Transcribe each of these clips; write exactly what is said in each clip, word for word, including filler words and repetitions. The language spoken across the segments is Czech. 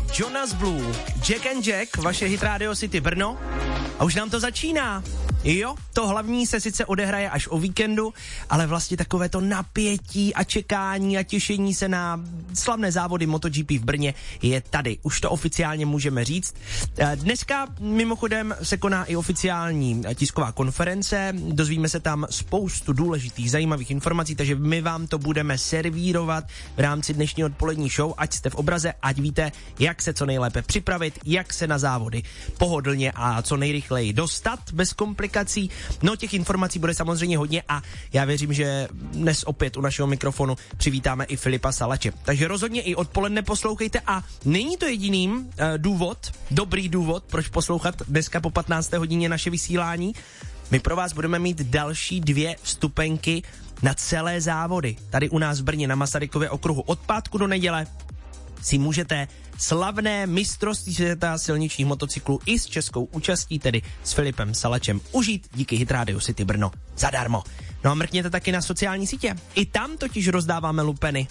Jonas Blue, Jack and Jack, vaše hit Radio City Brno. A už nám to začíná. Jo, to hlavní se sice odehraje až o víkendu, ale vlastně takové to napětí a čekání a těšení se na slavné závody MotoGP v Brně je tady. Už to oficiálně můžeme říct. Dneska mimochodem se koná i oficiální tisková konference, dozvíme se tam spoustu důležitých, zajímavých informací, takže my vám to budeme servírovat v rámci dnešní odpolední show, ať jste v obraze, ať víte, jak se co nejlépe připravit, jak se na závody pohodlně a co nejrychleji dostat bez komplikací. No, těch informací bude samozřejmě hodně a já věřím, že dnes opět u našeho mikrofonu přivítáme i Filipa Salače. Takže rozhodně i odpoledne poslouchejte a není to jediným uh, důvod, dobrý důvod, proč poslouchat dneska po patnácté hodině naše vysílání. My pro vás budeme mít další dvě vstupenky na celé závody. Tady u nás v Brně na Masarykově okruhu od pátku do neděle si můžete slavné mistrovství světa silničních motocyklů i s českou účastí, tedy s Filipem Salačem, užít díky Hit Radio City Brno zadarmo. No a mrkněte taky na sociální sítě. I tam totiž rozdáváme lupeny.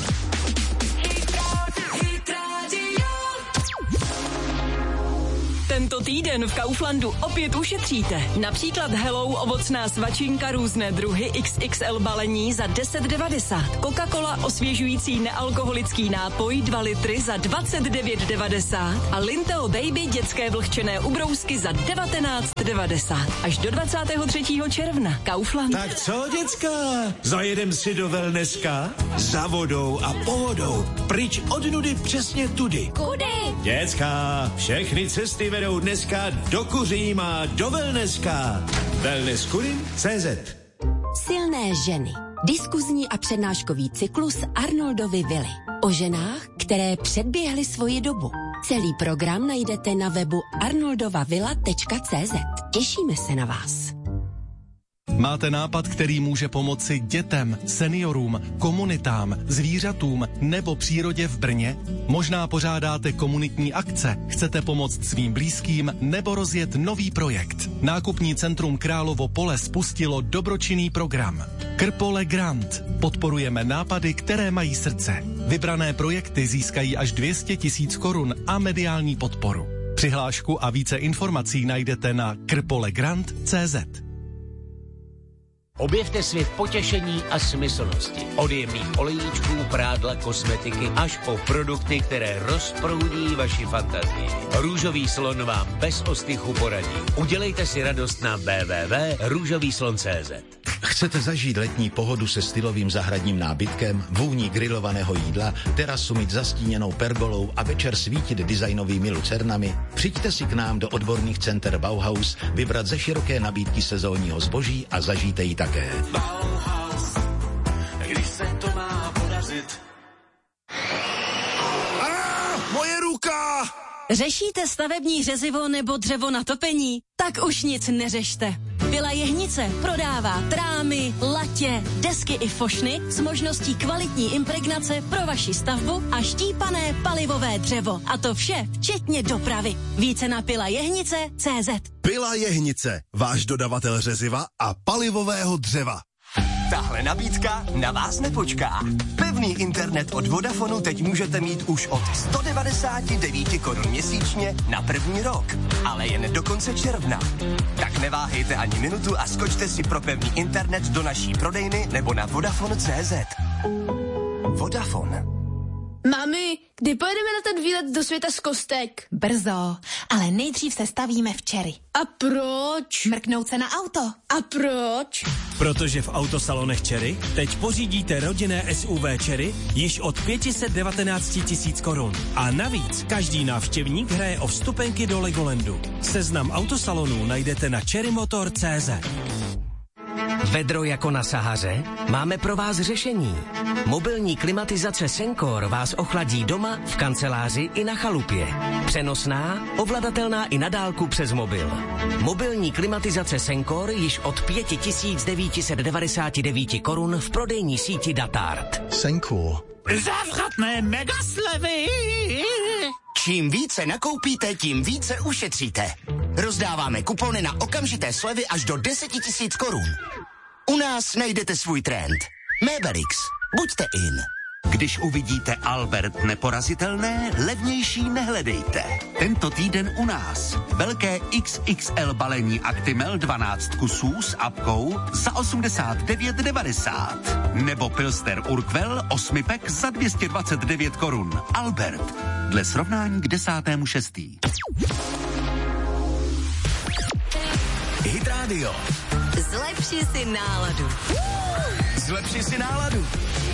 Tento týden v Kauflandu opět ušetříte. Například Hello ovocná svačinka různé druhy iks iks el balení za deset devadesát. Coca-Cola osvěžující nealkoholický nápoj dva litry za dvacet devět devadesát. A Linteo Baby dětské vlhčené ubrousky za devatenáct devadesát. Až do dvacátého třetího června. Kaufland. Tak co, děcka? Zajedem si do wellnesska? Za vodou a pohodou. Pryč od nudy přesně tudy. Kudy? Děcka, všechny cesty vedou dneska do Kuříma, do wellnesska. wellness kudy tečka cé zet. Silné ženy. Diskuzní a přednáškový cyklus Arnoldovy vily. O ženách, které předběhly svoji dobu. Celý program najdete na webu arnoldovavilla tečka cé zet. Těšíme se na vás. Máte nápad, který může pomoci dětem, seniorům, komunitám, zvířatům nebo přírodě v Brně? Možná pořádáte komunitní akce, chcete pomoct svým blízkým nebo rozjet nový projekt. Nákupní centrum Královo Pole spustilo dobročinný program Krpole Grant. Podporujeme nápady, které mají srdce. Vybrané projekty získají až dvě stě tisíc korun a mediální podporu. Přihlášku a více informací najdete na krpolegrant tečka cé zet. Objevte svět potěšení a smyslnosti. Od jemných olejníčků, prádla, kosmetiky až po produkty, které rozproudí vaši fantazii. Růžový slon vám bez ostychu poradí. Udělejte si radost na w w w tečka růžový slon tečka cé zet. Chcete zažít letní pohodu se stylovým zahradním nábytkem, vůní grilovaného jídla, terasu mít zastíněnou pergolou a večer svítit designovými lucernami? Přijďte si k nám do odborných center Bauhaus, vybrat ze široké nabídky sezónního zboží a zažijte ji také. Bauhaus, když se to má podařit. Ah, moje ruka! Řešíte stavební řezivo nebo dřevo na topení? Tak už nic neřešte. Pila Jehnice prodává trámy, latě, desky i fošny s možností kvalitní impregnace pro vaši stavbu a štípané palivové dřevo. A to vše včetně dopravy. Více na pila jehnice tečka cé zet. Pila Jehnice, váš dodavatel řeziva a palivového dřeva. Tahle nabídka na vás nepočká. Pevný internet od Vodafonu teď můžete mít už od sto devadesát devět korun měsíčně na první rok, ale jen do konce června. Tak neváhejte ani minutu a skočte si pro pevný internet do naší prodejny nebo na vodafone tečka cé zet. Vodafone. Mami, kdy pojedeme na ten výlet do světa z kostek? Brzo, ale nejdřív se stavíme včery. A proč? Mrknout se na auto. A proč? Protože v autosalonech Cherry teď pořídíte rodinné S U V Cherry již od pět set devatenáct tisíc korun. A navíc každý návštěvník hraje o vstupenky do Legolandu. Seznam autosalonů najdete na cherrymotor tečka cé zet. Vedro jako na Sahaře? Máme pro vás řešení. Mobilní klimatizace Sencor vás ochladí doma, v kanceláři i na chalupě. Přenosná, ovladatelná i na dálku přes mobil. Mobilní klimatizace Sencor již od pět tisíc devět set devadesát devět korun v prodejní síti Datart. Sencor. Závratné megaslevy! Čím více nakoupíte, tím více ušetříte. Rozdáváme kupony na okamžité slevy až do deset tisíc korun. U nás najdete svůj trend. Mavericks. Buďte in. Když uvidíte Albert neporazitelné, levnější lepší nehledejte. Tento týden u nás. Velké X X L balení Actimel dvanáct kusů s apkou za osmdesát devět devadesát. Nebo Pilsner Urquell osmi pack za dvě stě dvacet devět korun. Albert. Dle srovnání k desátému šestý. Hit Radio. Zlepši si náladu. Zlepši si náladu.